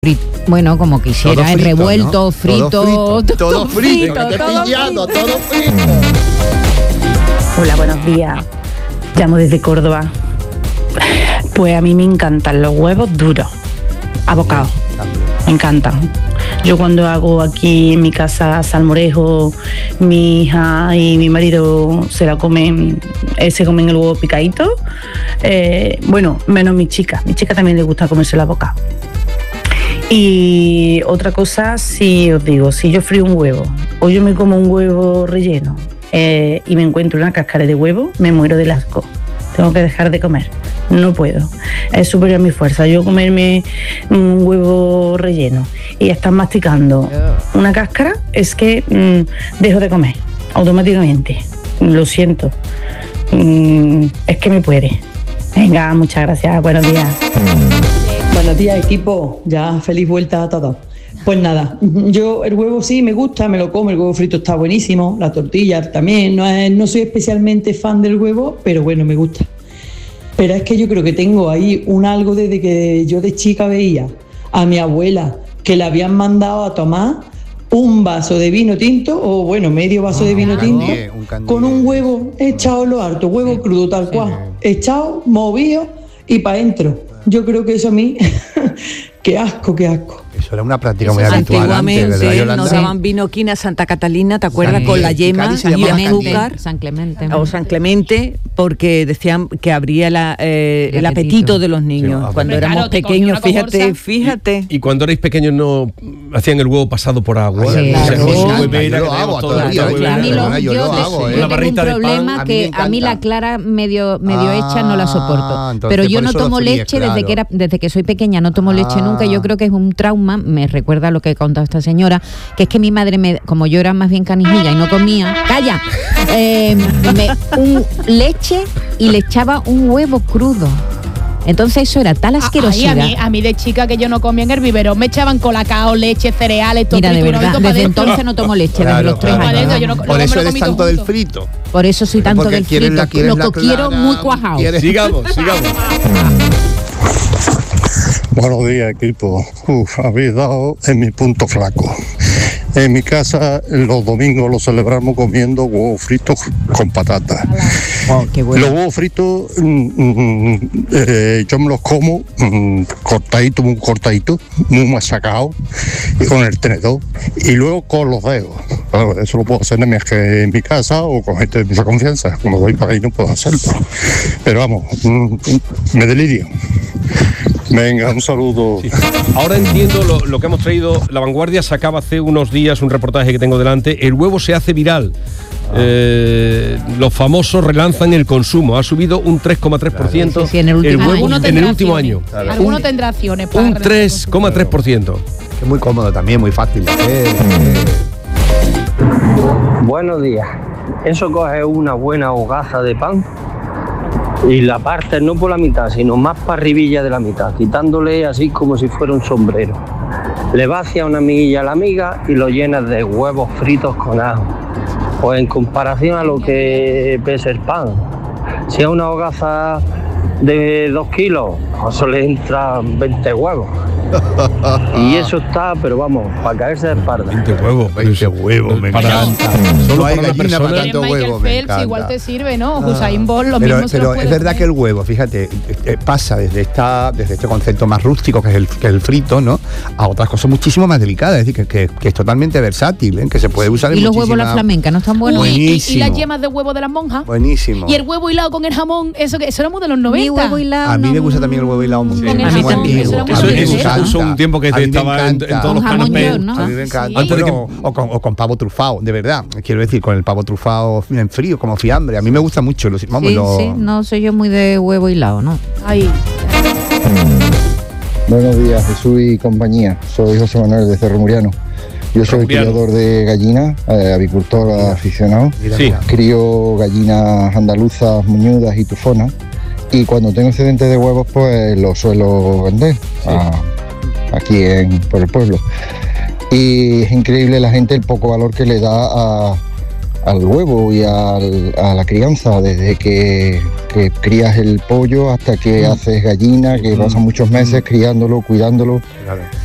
Bueno, como quisiera, frito, revuelto, ¿no? frito, Todo frito, todo todo frito. Hola, buenos días. Llamo desde Córdoba. Pues a mí me encantan los huevos duros, abocados. Me encantan. Yo cuando hago aquí en mi casa salmorejo, mi hija y mi marido se comen el huevo picadito. Bueno, menos mi chica. Mi chica también le gusta comerse el abocado. Y otra cosa, si os digo, si yo frío un huevo o yo me como un huevo relleno y me encuentro una cáscara de huevo, me muero del asco. Tengo que dejar de comer. No puedo. Es superior a mi fuerza. Yo comerme un huevo relleno y estar masticando una cáscara, es que dejo de comer automáticamente. Lo siento. Es que me puede. Venga, muchas gracias. Buenos días. Buenos días, equipo. Ya feliz vuelta a todos. Pues nada, yo el huevo sí me gusta, me lo como, el huevo frito está buenísimo, la tortilla también, no soy especialmente fan del huevo, pero bueno, me gusta. Pero es que yo creo que tengo ahí un algo desde que yo de chica veía a mi abuela que le habían mandado a tomar un vaso de vino tinto, o bueno, medio vaso de vino tinto, con un huevo echado en lo alto, huevo crudo tal cual, echado, movido y para adentro. Yo creo que eso a mí, qué asco. Eso era una práctica muy habitual antes, ¿verdad, Yolanda? Nos daban vino quina Santa Catalina, ¿te acuerdas? Con la yema y azúcar. San Clemente. O San Clemente, porque decían que abría el apetito de los niños. Sí, cuando éramos pequeños, fíjate. Y cuando erais pequeños no hacían el huevo pasado por agua. Sí, yo lo hago todavía. Yo tengo un problema que a mí la clara medio hecha no la soporto. Pero yo no tomo leche desde que soy pequeña, no tomo leche nunca. Yo creo que es un trauma. Me recuerda a lo que ha contado esta señora, que es que mi madre, como yo era más bien canijilla y no comía, leche y le echaba un huevo crudo. Entonces eso era tal asquerosidad. A mí de chica que yo no comía en el biberón me echaban colacao, leche, cereales, todo. Mira, de verdad, desde entonces no tomo leche, desde los 3 años. Por eso eres tanto del frito. Por eso soy tanto del frito. Lo que quiero muy cuajado. Sigamos. Buenos días, equipo. Habéis dado en mi punto flaco. En mi casa los domingos los celebramos comiendo huevos fritos con patatas. Oh, qué bueno. Los huevos fritos yo me los como muy cortadito, muy machacado, y con el tenedor, y luego con los dedos. Claro, eso lo puedo hacer en mi casa o con gente de mucha confianza. Como voy para ahí no puedo hacerlo. Pero vamos, me delirio. Venga, un saludo. Sí. Ahora entiendo lo que hemos traído. La Vanguardia sacaba hace unos días un reportaje que tengo delante. El huevo se hace viral. Los famosos relanzan el consumo. Ha subido un 3,3%. Sí, en el último año. Claro. Alguno tendrá acciones. Un 3,3%. Es muy cómodo también, muy fácil. Buenos días. Eso coge una buena hogaza de pan y la partes no por la mitad, sino más para arribilla de la mitad, quitándole así como si fuera un sombrero. Le vacías una miguilla a la miga y lo llenas de huevos fritos con ajo. Pues en comparación a lo que pesa el pan, si es una hogaza de 2 kilos, eso le entran 20 huevos. Y eso está, pero vamos, para caerse de espalda. 20 huevos, me encanta. Solo hay gallina para tanto huevo, me Phelps, encanta. igual te sirve, ¿no? Usain Bolt, lo pero mismo se es verdad que el huevo, fíjate, pasa desde este concepto más rústico que es el frito, ¿no? A otras cosas muchísimo más delicadas, es decir, que es totalmente versátil, ¿eh? Que se puede usar en y los huevos la flamenca, ¿no están buenos? Y las yemas de huevo de las monjas. Buenísimo. Y el huevo hilado con el jamón, eso era muy de los 90. Mi huevo hilado. A mí me gusta también el huevo hilado mucho. Sí. A mí también. Eso un tiempo que estaba en todos los canapés. ¿No? A mí me encanta. Sí. Antes de que... o con pavo trufado, de verdad. Quiero decir, con el pavo trufado en frío, como fiambre. A mí me gusta mucho. Sí, no soy yo muy de huevo hilado, ¿no? Ahí. Buenos días, Jesús y compañía. Soy José Manuel de Cerro Muriano. Yo soy criador de gallinas, avicultor aficionado. Sí. Crío gallinas andaluzas, muñudas y tufonas. Y cuando tengo excedente de huevos, pues los suelo vender aquí por el pueblo. Y es increíble la gente el poco valor que le da al huevo y a la crianza, desde que crías el pollo hasta que haces gallina, que pasan muchos meses criándolo, cuidándolo. Claro.